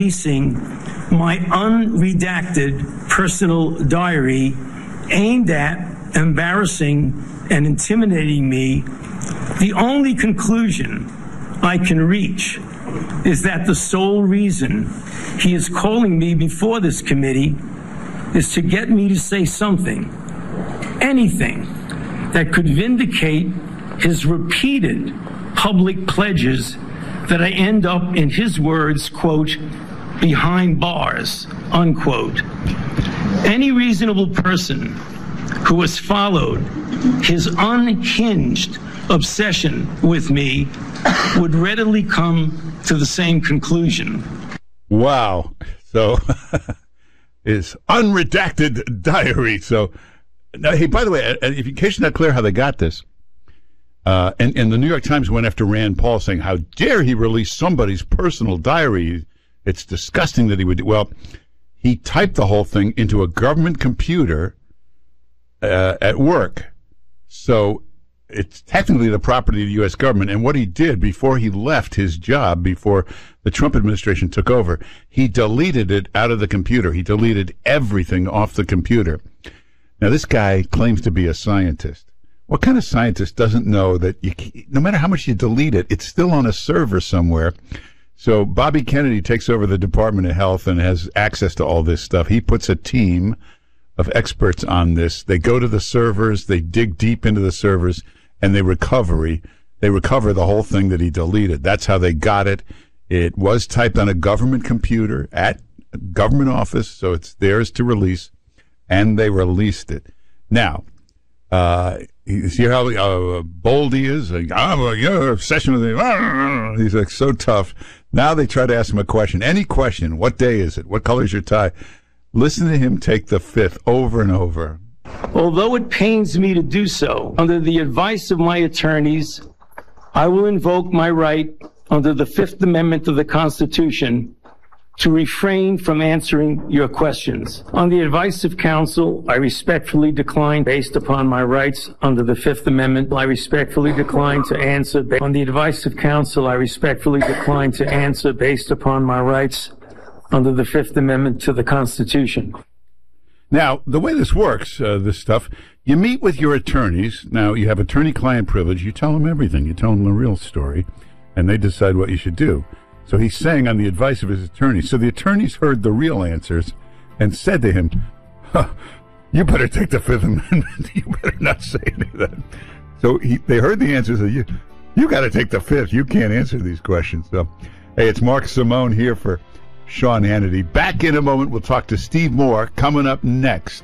releasing my unredacted personal diary aimed at embarrassing and intimidating me, the only conclusion I can reach is that the sole reason he is calling me before this committee is to get me to say something, anything, that could vindicate his repeated public pledges that I end up, in his words, quote, behind bars, unquote. Any reasonable person who has followed his unhinged obsession with me would readily come to the same conclusion. Wow. So, his unredacted diary. So, now, hey, by the way, in case you're not clear how they got this, and the New York Times went after Rand Paul saying, how dare he release somebody's personal diary? It's disgusting that he would do. Well, he typed the whole thing into a government computer at work. So it's technically the property of the U.S. government. And what he did before he left his job, before the Trump administration took over, he deleted it out of the computer. He deleted everything off the computer. Now, this guy claims to be a scientist. What kind of scientist doesn't know that no matter how much you delete it, it's still on a server somewhere? So Bobby Kennedy takes over the Department of Health and has access to all this stuff. He puts a team of experts on this. They go to the servers, they dig deep into the servers, and they recover the whole thing that he deleted. That's how they got it. It was typed on a government computer at a government office, so it's theirs to release, and they released it. Now, you see how bold he is? Like, your obsession with him. He's like so tough. Now they try to ask him a question. Any question. What day is it? What color is your tie? Listen to him take the fifth over and over. Although it pains me to do so, under the advice of my attorneys, I will invoke my right under the Fifth Amendment of the Constitution to refrain from answering your questions. On the advice of counsel, I respectfully decline, based upon my rights under the Fifth Amendment, I respectfully decline to answer. On the advice of counsel, I respectfully decline to answer based upon my rights under the Fifth Amendment to the Constitution. Now, the way this works, this stuff, you meet with your attorneys. Now, you have attorney-client privilege. You tell them everything. You tell them the real story, and they decide what you should do. So he's saying on the advice of his attorneys. So the attorneys heard the real answers and said to him, you better take the Fifth Amendment. You better not say any of that. So they heard the answers. You got to take the Fifth. You can't answer these questions. So, hey, it's Mark Simone here for Sean Hannity. Back in a moment. We'll talk to Steve Moore coming up next.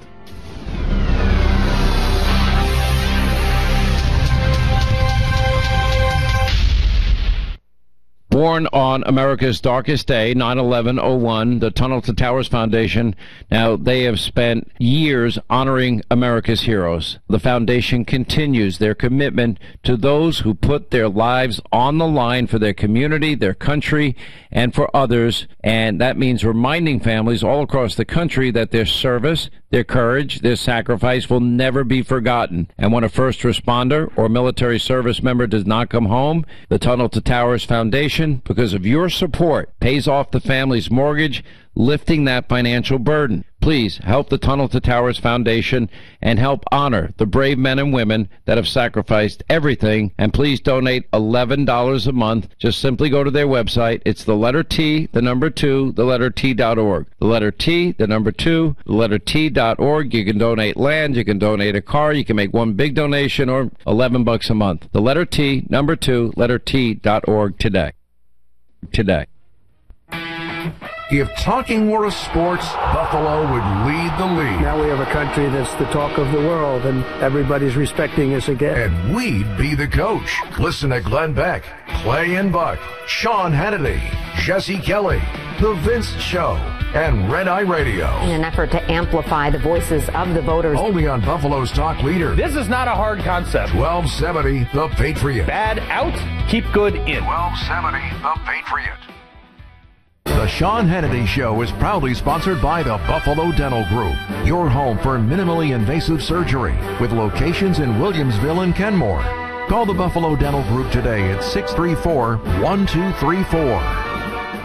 Born on America's darkest day, 9/11/01, the Tunnel to Towers Foundation. Now, they have spent years honoring America's heroes. The foundation continues their commitment to those who put their lives on the line for their community, their country, and for others. And that means reminding families all across the country that their service, their courage, their sacrifice will never be forgotten. And when a first responder or military service member does not come home, the Tunnel to Towers Foundation, because of your support, pays off the family's mortgage, lifting that financial burden. Please help the Tunnel to Towers Foundation and help honor the brave men and women that have sacrificed everything. And please donate $11 a month. Just simply go to their website. It's the letter T, the number 2, the letter T.org. The letter T, the number 2, the letter T.org. You can donate land. You can donate a car. You can make one big donation or $11 a month. The letter T, number 2, letter T.org today. If talking were a sport, Buffalo would lead the league. Now we have a country that's the talk of the world, and everybody's respecting us again. And we'd be the coach. Listen to Glenn Beck, Clay and Buck, Sean Hannity, Jesse Kelly, The Vince Show, and Red Eye Radio. In an effort to amplify the voices of the voters. Only on Buffalo's talk leader. This is not a hard concept. 1270 The Patriot. Bad out, keep good in. 1270 The Patriot. The Sean Hannity Show is proudly sponsored by the Buffalo Dental Group, your home for minimally invasive surgery, with locations in Williamsville and Kenmore. Call the Buffalo Dental Group today at 634-1234.